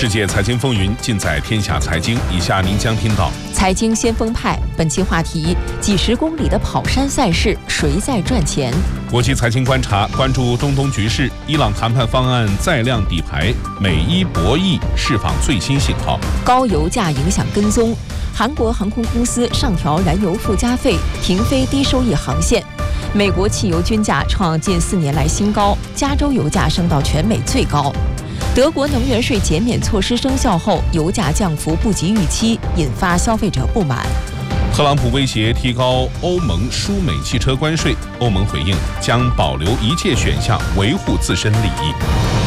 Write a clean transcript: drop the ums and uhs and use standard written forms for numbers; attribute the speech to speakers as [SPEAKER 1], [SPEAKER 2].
[SPEAKER 1] 世界财经风云尽在天下财经。以下您将听到
[SPEAKER 2] 财经先锋派，本期话题：几十公里的跑山赛事，谁在赚钱？
[SPEAKER 1] 国际财经观察，关注中东局势。伊朗谈判方案再亮底牌，美伊博弈释放最新信号。
[SPEAKER 2] 高油价影响跟踪，韩国航空公司上调燃油附加费，停飞低收益航线。美国汽油均价创近4年来新高，加州油价升到全美最高。德国能源税减免措施生效后，油价降幅不及预期，引发消费者不满。
[SPEAKER 1] 特朗普威胁提高欧盟输美汽车关税，欧盟回应将保留一切选项维护自身利益。